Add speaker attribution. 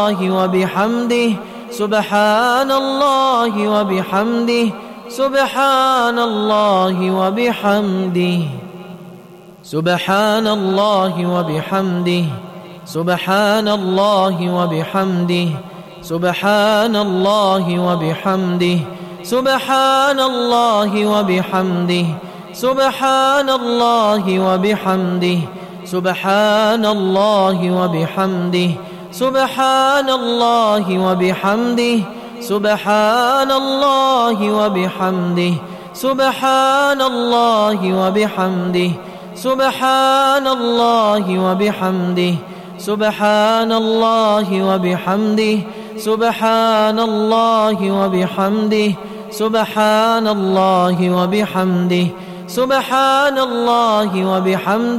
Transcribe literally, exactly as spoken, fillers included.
Speaker 1: وبحمده سبحان الله وبحمده سبحان الله وبحمده سبحان الله وبحمده سبحان الله وبحمده سبحان الله وبحمده سبحان الله وبحمده سبحان الله وبحمده سبحان الله وبحمده سبحان الله وبحمده سبحان الله وبحمده سبحان الله وبحمده سبحان الله وبحمده سبحان الله وبحمده سبحان الله وبحمده سبحان الله وبحمده سبحان الله وبحمده